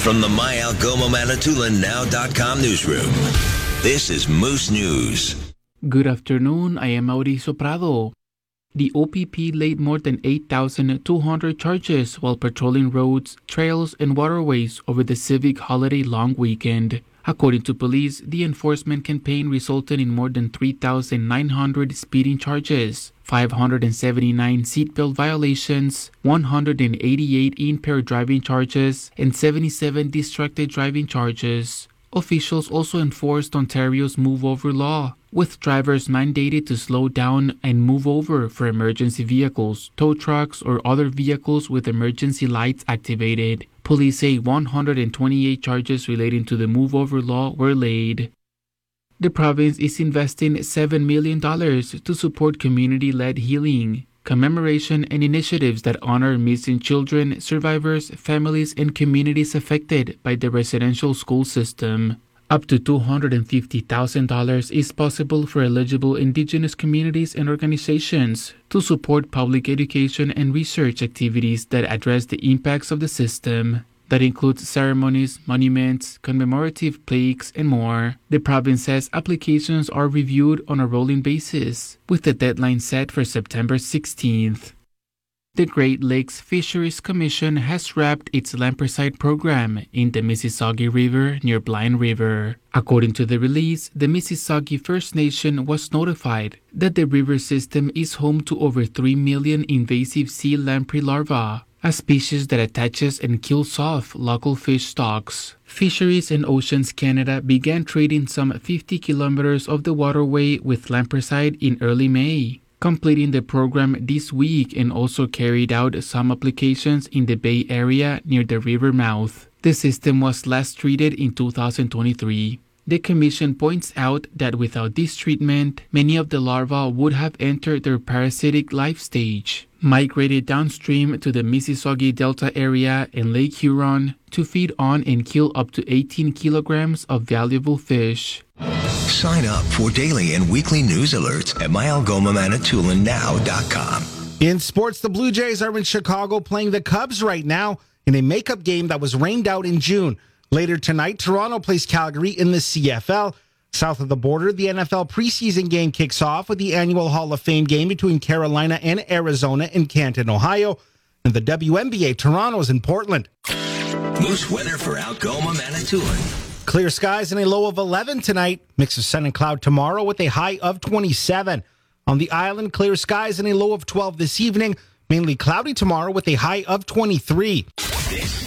From the My Algoma Manitoulin Now.com newsroom, this is Moose News. Good afternoon, I am Mauricio Prado. The OPP laid more than 8,200 charges while patrolling roads, trails, and waterways over the civic holiday long weekend. According to police, the enforcement campaign resulted in more than 3,900 speeding charges, 579 seatbelt violations, 188 impaired driving charges, and 77 distracted driving charges. Officials also enforced Ontario's Move Over law, with drivers mandated to slow down and move over for emergency vehicles, tow trucks, or other vehicles with emergency lights activated. Police say 128 charges relating to the Move Over law were laid. The province is investing $7 million to support community-led healing, commemoration, and initiatives that honor missing children, survivors, families, and communities affected by the residential school system. Up to $250,000 is possible for eligible Indigenous communities and organizations to support public education and research activities that address the impacts of the system. That includes ceremonies, monuments, commemorative plaques, and more. The province says applications are reviewed on a rolling basis, with the deadline set for September 16th. The Great Lakes Fisheries Commission has wrapped its lampreycide program in the Mississauga River near Blind River. According to the release, the Mississauga First Nation was notified that the river system is home to over 3 million invasive sea lamprey larvae, a species that attaches and kills off local fish stocks. Fisheries and Oceans Canada began treating some 50 kilometers of the waterway with lampreycide in early May, completing the program this week, and also carried out some applications in the Bay Area near the river mouth. The system was last treated in 2023. The Commission points out that without this treatment, many of the larvae would have entered their parasitic life stage, migrated downstream to the Mississauga Delta area and Lake Huron to feed on and kill up to 18 kilograms of valuable fish. Sign up for daily and weekly news alerts at myalgomamanitoulin.now.com. In sports, the Blue Jays are in Chicago playing the Cubs right now in a makeup game that was rained out in June. Later tonight, Toronto plays Calgary in the CFL. South of the border, the NFL preseason game kicks off with the annual Hall of Fame game between Carolina and Arizona in Canton, Ohio. And the WNBA, Toronto's in Portland. Moose weather for Algoma, Manitoulin. Clear skies and a low of 11 tonight. Mix of sun and cloud tomorrow with a high of 27. On the island, clear skies and a low of 12 this evening. Mainly cloudy tomorrow with a high of 23.